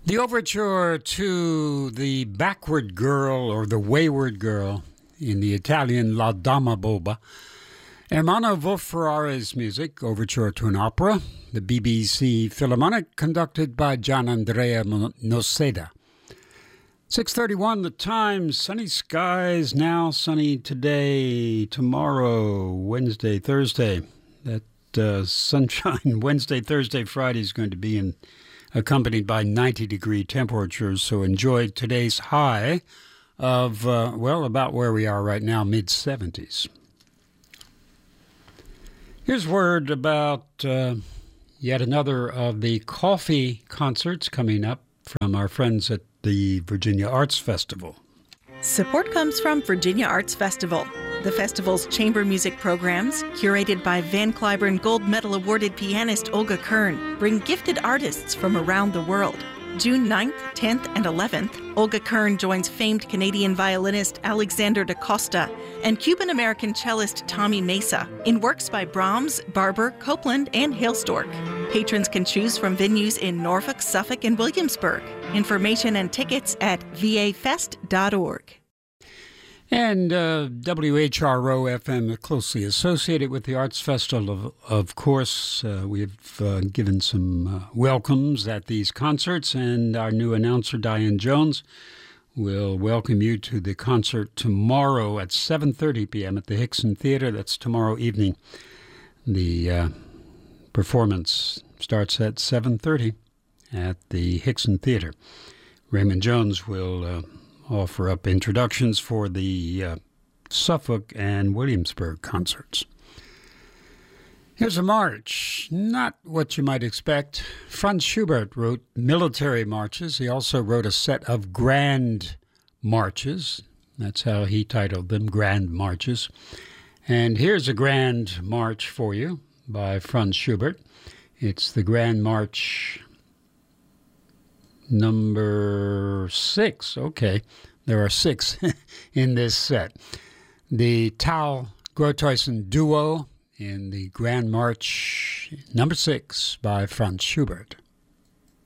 The overture to The Backward Girl or The Wayward Girl in the Italian La Dama Boba. Ermanno Wolf-Ferrare's music, overture to an opera, the BBC Philharmonic, conducted by Gianandrea Noseda. 6:31 the time, sunny skies now, sunny today, tomorrow, Wednesday, Thursday. That sunshine Wednesday, Thursday, Friday is going to be accompanied by 90-degree temperatures, so enjoy today's high of, about where we are right now, mid-70s. Here's word about yet another of the coffee concerts coming up from our friends at the Virginia Arts Festival. Support comes from Virginia Arts Festival. The festival's chamber music programs, curated by Van Cliburn Gold Medal awarded pianist Olga Kern, bring gifted artists from around the world. June 9th, 10th, and 11th, Olga Kern joins famed Canadian violinist Alexander da Costa and Cuban-American cellist Tommy Mesa in works by Brahms, Barber, Copland, and Hailstork. Patrons can choose from venues in Norfolk, Suffolk, and Williamsburg. Information and tickets at vafest.org. And WHRO FM, closely associated with the Arts Festival, of course. We've given some welcomes at these concerts, and our new announcer, Diane Jones, will welcome you to the concert tomorrow at 7:30 p.m. at the Hickson Theater. That's tomorrow evening. The performance starts at 7:30 at the Hickson Theater. Raymond Jones will offer up introductions for the Suffolk and Williamsburg concerts. Here's a march, not what you might expect. Franz Schubert wrote military marches. He also wrote a set of grand marches. That's how he titled them, Grand Marches. And here's a grand march for you by Franz Schubert. It's the Grand March number 6. Okay, there are 6 in this set. The Tal Grothuysen Duo in the Grand March number 6 by Franz Schubert.